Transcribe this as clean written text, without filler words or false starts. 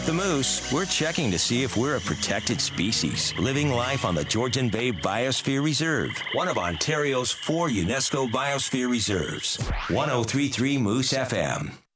At the Moose, we're checking to see if we're a protected species, living life on the Georgian Bay Biosphere Reserve, one of Ontario's 4 UNESCO Biosphere Reserves. 103.3 Moose FM.